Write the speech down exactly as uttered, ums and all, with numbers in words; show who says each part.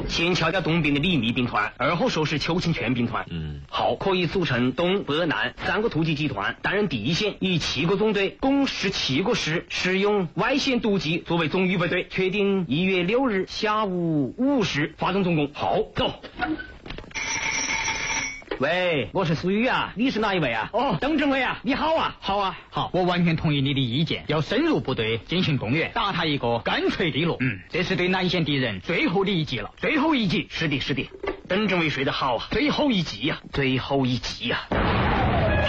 Speaker 1: 先敲掉东边的李密兵团，而后收拾邱清泉兵团。
Speaker 2: 嗯，
Speaker 1: 好，可以组成东北南三个突击集团，担任第一线，以七个纵队，共十七个师，使用外线突击作为总预备队。确定一月六日下午五时发动总攻。好，走。喂，我是苏玉啊，你是哪一位啊？哦，邓政委啊，你好啊。好啊，
Speaker 3: 好，我完全同意你的意见，要深入部队进行动员，打他一个干脆利落。嗯，这是对南线敌人最后的一击了。最后一击。
Speaker 1: 是的，是的，邓政委说得好啊，最后一击呀、啊，最后一击呀、啊。